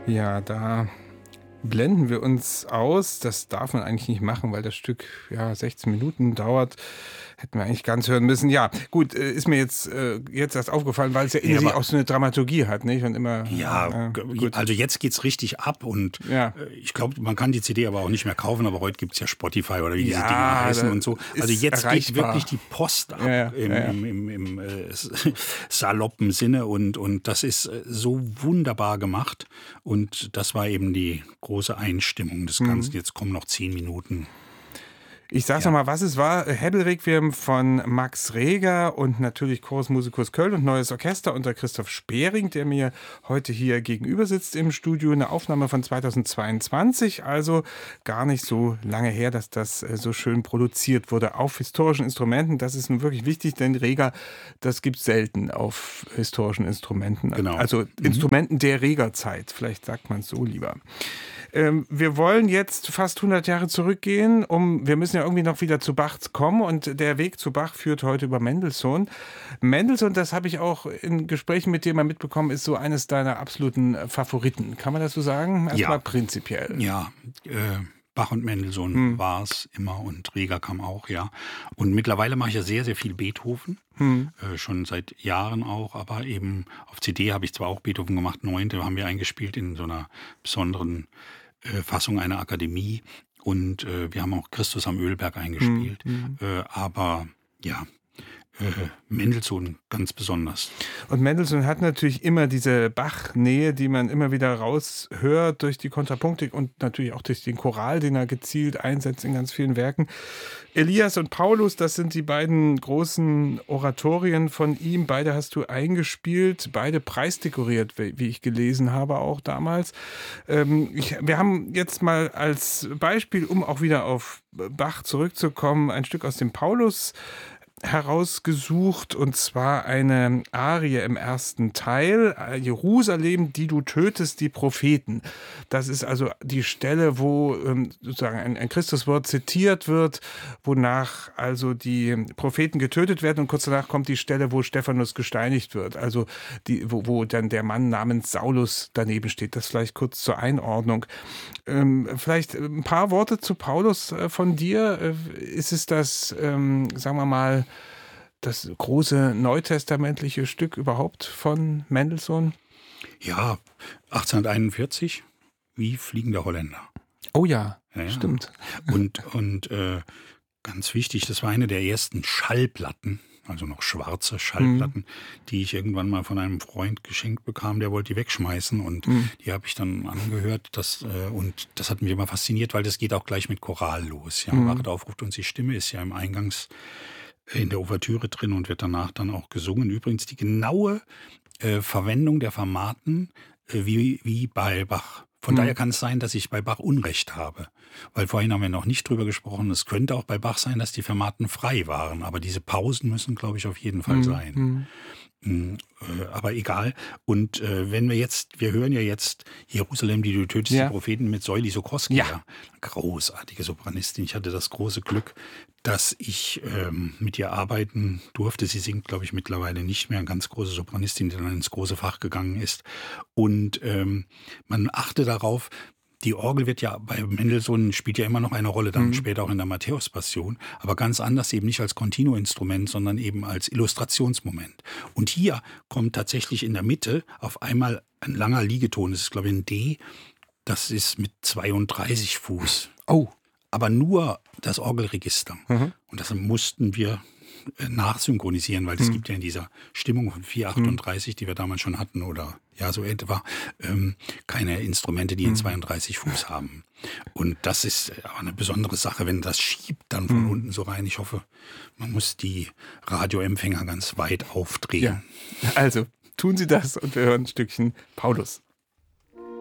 Ja, da blenden wir uns aus. Das darf man eigentlich nicht machen, weil das Stück 16 Minuten dauert. Hätten wir eigentlich ganz hören müssen. Ja, gut, ist mir jetzt erst aufgefallen, weil es ja in sich auch so eine Dramaturgie hat, nicht? Und immer. Gut. Also jetzt geht's richtig ab und ich glaube, man kann die CD aber auch nicht mehr kaufen, aber heute gibt es ja Spotify oder wie diese Dinge heißen und so. Also jetzt geht wirklich die Post ab im saloppen Sinne und das ist so wunderbar gemacht und das war eben die große Einstimmung des Ganzen. Jetzt kommen noch 10 Minuten. Ich sag's nochmal, was es war. Hebbelrequiem von Max Reger und natürlich Chorus Musicus Köln und Neues Orchester unter Christoph Spering, der mir heute hier gegenüber sitzt im Studio. Eine Aufnahme von 2022, also gar nicht so lange her, dass das so schön produziert wurde auf historischen Instrumenten. Das ist nun wirklich wichtig, denn Reger, das gibt's selten auf historischen Instrumenten. Genau. Also Instrumenten der Regerzeit, vielleicht sagt man es so lieber. Wir wollen jetzt fast 100 Jahre zurückgehen, wir müssen ja irgendwie noch wieder zu Bach kommen und der Weg zu Bach führt heute über Mendelssohn. Mendelssohn, das habe ich auch in Gesprächen mit dir mal mitbekommen, ist so eines deiner absoluten Favoriten. Kann man das so sagen? Erstmal prinzipiell. Ja, Bach und Mendelssohn war es immer und Reger kam auch, ja. Und mittlerweile mache ich ja sehr, sehr viel Beethoven, schon seit Jahren auch, aber eben auf CD habe ich zwar auch Beethoven gemacht, 9. haben wir eingespielt in so einer besonderen Fassung einer Akademie und wir haben auch Christus am Ölberg eingespielt, aber ja, Mendelssohn ganz besonders. Und Mendelssohn hat natürlich immer diese Bach-Nähe, die man immer wieder raushört durch die Kontrapunktik und natürlich auch durch den Choral, den er gezielt einsetzt in ganz vielen Werken. Elias und Paulus, das sind die beiden großen Oratorien von ihm. Beide hast du eingespielt, beide preisdekoriert, wie ich gelesen habe, auch damals. Wir haben jetzt mal als Beispiel, um auch wieder auf Bach zurückzukommen, ein Stück aus dem Paulus herausgesucht, und zwar eine Arie im ersten Teil, Jerusalem, die du tötest, die Propheten. Das ist also die Stelle, wo sozusagen ein Christuswort zitiert wird, wonach also die Propheten getötet werden, und kurz danach kommt die Stelle, wo Stephanus gesteinigt wird, also wo dann der Mann namens Saulus daneben steht. Das vielleicht kurz zur Einordnung. Vielleicht ein paar Worte zu Paulus von dir. Ist es das, sagen wir mal, das große neutestamentliche Stück überhaupt von Mendelssohn? Ja, 1841, wie Fliegender Holländer. Oh ja, stimmt. Und ganz wichtig, das war eine der ersten Schallplatten, also noch schwarze Schallplatten, die ich irgendwann mal von einem Freund geschenkt bekam, der wollte die wegschmeißen und die habe ich dann angehört. Und das hat mich immer fasziniert, weil das geht auch gleich mit Choral los. Ja, Wachet auf, ruft uns die Stimme, ist ja im Eingangs in der Ouvertüre drin und wird danach dann auch gesungen. Übrigens die genaue Verwendung der Fermaten wie bei Bach. Von daher kann es sein, dass ich bei Bach Unrecht habe. Weil vorhin haben wir noch nicht drüber gesprochen. Es könnte auch bei Bach sein, dass die Fermaten frei waren. Aber diese Pausen müssen, glaube ich, auf jeden Fall sein. Aber egal. Und wir hören ja jetzt Jerusalem, die du tötest, die Propheten mit Soili Sokowski. Ja. Großartige Sopranistin. Ich hatte das große Glück, dass ich mit ihr arbeiten durfte. Sie singt, glaube ich, mittlerweile nicht mehr. Eine ganz große Sopranistin, die dann ins große Fach gegangen ist. Und man achte darauf, die Orgel wird ja bei Mendelssohn spielt ja immer noch eine Rolle, dann später auch in der Matthäus-Passion, aber ganz anders, eben nicht als Continuo-Instrument, sondern eben als Illustrationsmoment. Und hier kommt tatsächlich in der Mitte auf einmal ein langer Liegeton, das ist glaube ich ein D, das ist mit 32 Fuß. Oh. Aber nur das Orgelregister. Und das mussten wir nachsynchronisieren, weil es gibt ja in dieser Stimmung von 438, die wir damals schon hatten, oder ja, so etwa, keine Instrumente, die in 32 Fuß haben. Und das ist aber eine besondere Sache, wenn das schiebt dann von unten so rein. Ich hoffe, man muss die Radioempfänger ganz weit aufdrehen. Ja. Also, tun Sie das und wir hören ein Stückchen Paulus.